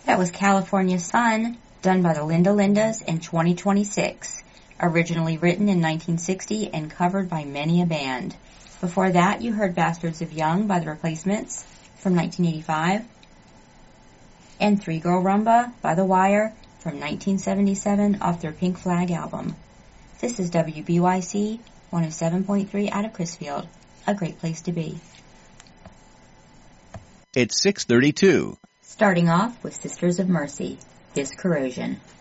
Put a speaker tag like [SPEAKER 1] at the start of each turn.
[SPEAKER 1] That was California Sun, done by the Linda Lindas in 2026. Originally written in 1960 and covered by many a band. Before that, you heard Bastards of Young by The Replacements from 1985. And Three Girl Rumba by The Wire from 1977 off their Pink Flag album. This is WBYC 107.3 out of Crisfield. A great place to be.
[SPEAKER 2] It's 6:32.
[SPEAKER 1] Starting off with Sisters of Mercy, This Corrosion.